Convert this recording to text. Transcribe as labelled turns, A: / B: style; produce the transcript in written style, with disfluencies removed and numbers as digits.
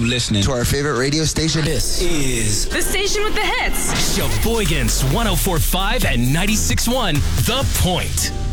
A: listening to our favorite radio station.
B: This is
C: the station with the hits.
B: Sheboygan's 104.5 and 96.1, The Point.